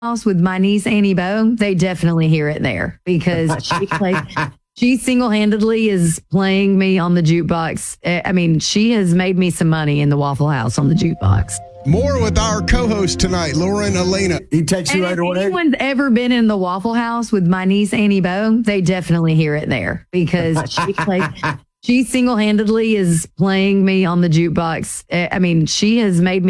house with my niece Annie Bo, they definitely hear it there because she single-handedly is playing me on the jukebox. I mean, she has made me some money in the Waffle House on the jukebox. More with our co-host tonight, Lauren Elena. He texts you later. If anyone's ever been in the Waffle House with my niece Annie Bo, they definitely hear it there because she single-handedly is playing me on the jukebox. I mean, she has made me